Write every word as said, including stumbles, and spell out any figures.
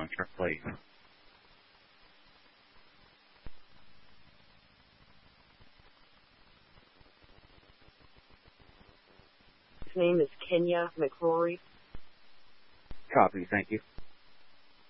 long-term plate. His name is Kenya McCrory. Copy, thank you.